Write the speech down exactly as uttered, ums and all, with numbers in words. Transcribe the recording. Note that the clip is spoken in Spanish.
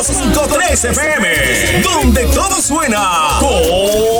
cinco tres F M, donde todo suena con